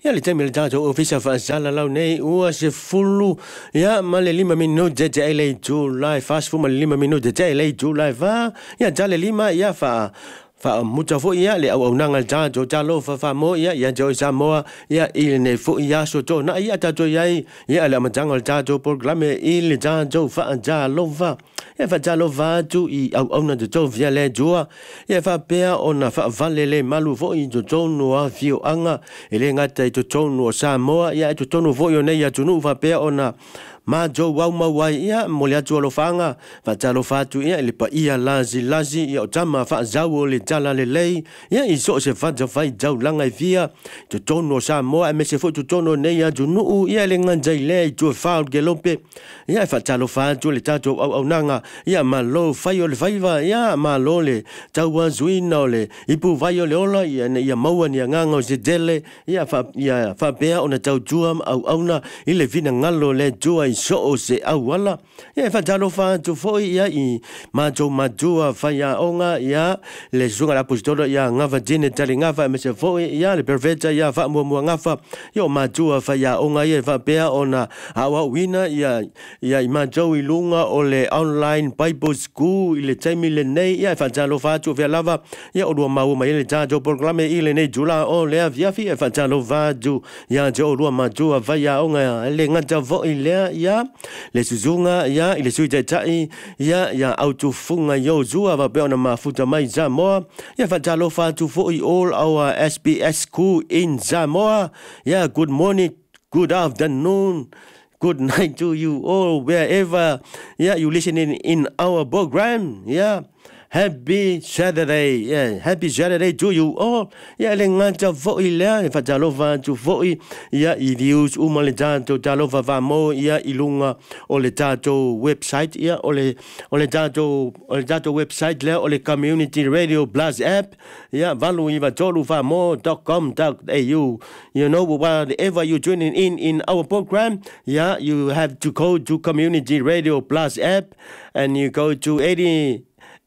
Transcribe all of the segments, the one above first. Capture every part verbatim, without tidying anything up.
Ya le temi le tātou ofisa whaasala lau nei ua se fulu ya ma le lima minu te te ele July fast fu ma le lima minu te te ele July va ya tale lima ya fa fa muta fo ya le au nanga le tātou talo fa fa mo ya ya jo Samoa ya ile ne fo ya so to na ya tātou ya ya le matanga le tātou programe ile tātou fa ja lo va ya fa ja lo va tu i au au na to via le jua ya fa pea ona fa vale le malu fo i to tonu a fio anga ele ngata i to tonu Samoa ya to tonu fo yo nei ya tunu fa pea ona ma jo wau ma wai ia mo le atu lo fanga fa talo fatu ia le pa ia lazi lazi ia tama fa zau le tala le lei ia i so se fa ja fai jau langa via to tono sa mo me se fo to tono nei ya junu ia le nganja le to fa gelope ia fa talo fatu le tato au au nanga ia ma lo fai o le faiva ia ma lo le tau wa zuina le ipu vai o le ola ia ia maua ni nganga se dele ia fa ia fa bea ona tau tuam au au na ile vina ngalo le tua so se awala ya fa talo fa tu foi ya i ma jo ma jo fa ya onga ya le zunga la apostolo ya ngava dine tali ngava me se foi ya le perfecta ya fa mo mo ngava yo ma jo fa ya onga ya fa pea ona awa wina ya ya ma jo i lunga o le online bible school ile taimi le nei ya fa talo fa tu fa lava ya o ma o ma ile ta jo programe ile nei jula o le via fi fa talo va jo ya jo o ma jo fa ya onga le ngata vo ile ya le suzunga ya ile suite tai ya ya autofunga yo zua va pe ona mafuta mai Samoa ya fa talo fa tu for all our S B S school in Samoa ya good morning good afternoon good night to you all wherever yeah you listening in our program yeah Happy Saturday, yeah. Happy Saturday to you all. Yeah, le ngata foi le fa talova tu foi. Yeah, i views uma le tanto talova va mo yeah ilunga o le tato website yeah o le o le tato o le tato website le o le community radio plus app. Yeah, valu iva tolu va mo dot com dot a u. You know whatever you tuning in in our program, yeah, you have to go to community radio plus app and you go to eighty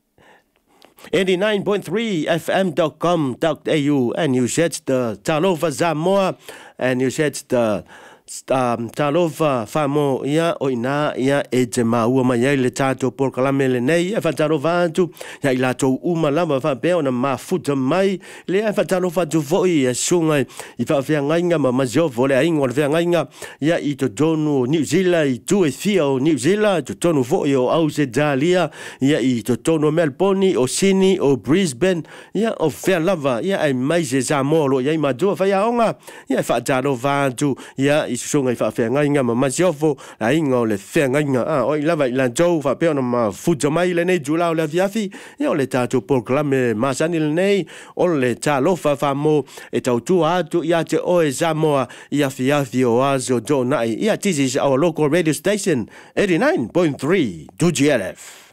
eighty-nine point three F M dot com dot a u and you set the Talova Samoa and you set the um, Talova Famo ia o ina ia e te maua mai ai le tato por kalame le nei e fa Talova atu ia i lato uma lava fa peo na mafuta mai le e fa Talova tu foi e sunga i fa fea ngainga ma mazofo le aingo le fea ngainga ia i to tonu New Zealand i tu e fia o New Zealand to tonu foi o Australia ia i to tonu Melbourne o Sydney o Brisbane ia o fea lava ia ai mai se Samoa lo ia i madua fa ia onga ia fa Talova atu ia i sunga i fa fea ngainga ma mazofo la ingo le fea ngainga ah o i lava i la jau fa peo na mafuta mai le nei jula o le afiafi ia o le tato proclame masani le nei o le talofa fa mo e tau tua atu ia te oe Samoa ia afiafi o azo do nai ia this is our local radio station eighty-nine point three two G L F.